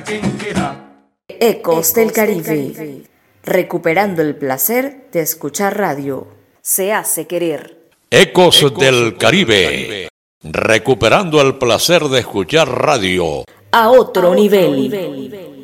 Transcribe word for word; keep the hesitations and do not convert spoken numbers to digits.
Ecos del Caribe, recuperando el placer de escuchar radio. Se hace querer. Ecos del Caribe, recuperando el placer de escuchar radio. A otro nivel.